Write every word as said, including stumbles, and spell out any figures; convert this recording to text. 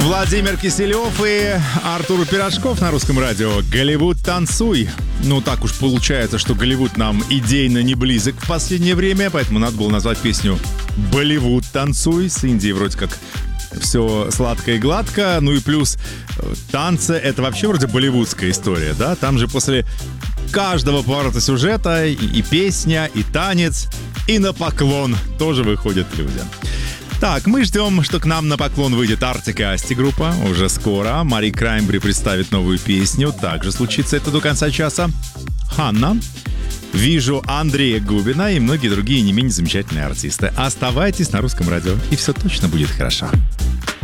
Владимир Киселев и Артур Пирожков на русском радио. «Голливуд, танцуй». Ну, так уж получается, что Голливуд нам идейно не близок в последнее время, поэтому надо было назвать песню «Болливуд, танцуй». С Индией вроде как все сладко и гладко. Ну и плюс танцы — это вообще вроде болливудская история, да? Там же после каждого поворота сюжета и, и песня, и танец, и на поклон тоже выходят люди. Так, мы ждем, что к нам на поклон выйдет Артик и Асти группа. Уже скоро. Мари Краймбри представит новую песню. Также случится это до конца часа. Ханна. Вижу Андрея Губина и многие другие не менее замечательные артисты. Оставайтесь на русском радио, и все точно будет хорошо.